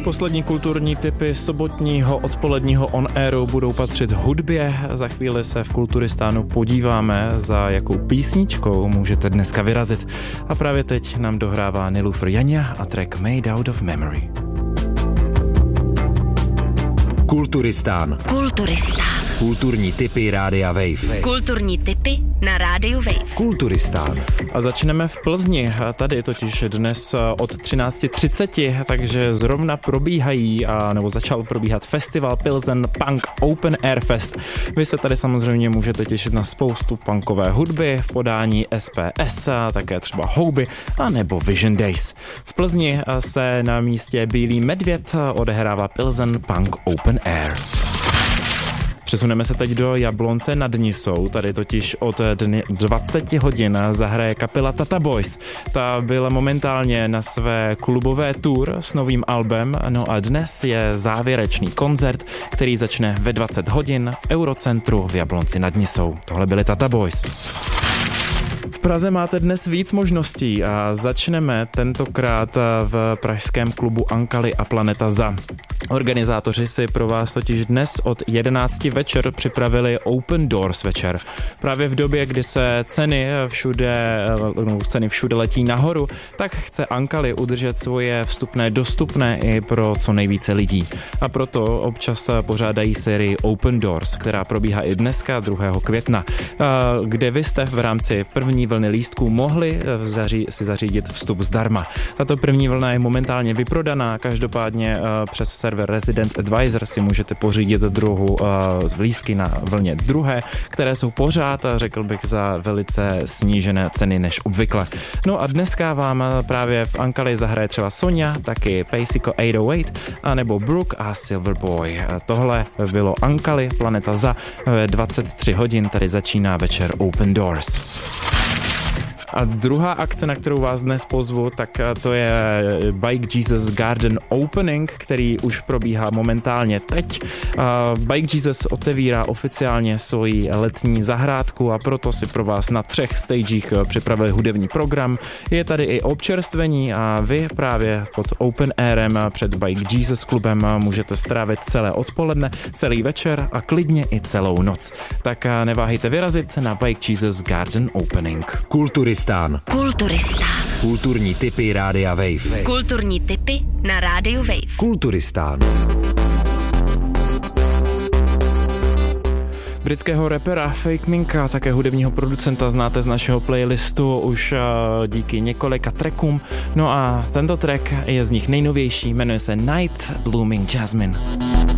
Poslední kulturní tipy sobotního odpoledního on-airu budou patřit hudbě. Za chvíli se v Kulturistánu podíváme, za jakou písničkou můžete dneska vyrazit. A právě teď nám dohrává Nilüfer Janja a track Made Out of Memory. Kulturistán. Kulturní tipy Rádia Wave. Kulturní tipy na Rádiu Wave. Kulturistán. A začneme v Plzni. Tady totiž dnes od 13:30, takže zrovna začal probíhat festival Pilsen Punk Open Air Fest. Vy se tady samozřejmě můžete těšit na spoustu punkové hudby v podání SPS, také třeba Houby a nebo Vision Days. V Plzni se na místě Bílý medvěd odehrává Pilsen Punk Open Air. Přesuneme se teď do Jablonce nad Nisou, tady totiž od 20 hodin zahraje kapela Tata Boys. Ta byla momentálně na své klubové tour s novým albem, no a dnes je závěrečný koncert, který začne ve 20 hodin v Eurocentru v Jablonci nad Nisou. Tohle byly Tata Boys. V Praze máte dnes víc možností a začneme tentokrát v pražském klubu Ankaly a Planeta Za. Organizátoři si pro vás totiž dnes od 11 večer připravili Open Doors večer. Právě v době, kdy se ceny všude letí nahoru, tak chce Ankaly udržet svoje vstupné dostupné i pro co nejvíce lidí. A proto občas pořádají sérii Open Doors, která probíhá i dneska 2. května, kde vy jste v rámci první vlny lístků mohli si zařídit vstup zdarma. Tato první vlna je momentálně vyprodaná, každopádně přes server Resident Advisor si můžete pořídit lístky na vlně druhé, které jsou pořád, řekl bych, za velice snížené ceny než obvykle. No a dneska vám právě v Ankaly zahraje třeba Sonja, taky Paysico 808, anebo Brooke a Silverboy. Tohle bylo Ankaly, Planeta Za, 23 hodin tady začíná večer Open Doors. A druhá akce, na kterou vás dnes pozvu, tak to je Bike Jesus Garden Opening, který už probíhá momentálně teď. Bike Jesus otevírá oficiálně svoji letní zahrádku a proto si pro vás na 3 stagech připravili hudební program. Je tady i občerstvení a vy právě pod Open Airem před Bike Jesus klubem můžete strávit celé odpoledne, celý večer a klidně i celou noc. Tak neváhejte vyrazit na Bike Jesus Garden Opening. Kulturistán. Kulturní tipy Rádia Wave. Kulturní tipy na Rádiu Wave. Kulturistán. Britského rapera Fake Minka, také hudebního producenta, znáte z našeho playlistu už díky několika trackům. No a tento track je z nich nejnovější, jmenuje se Night Blooming Jasmine.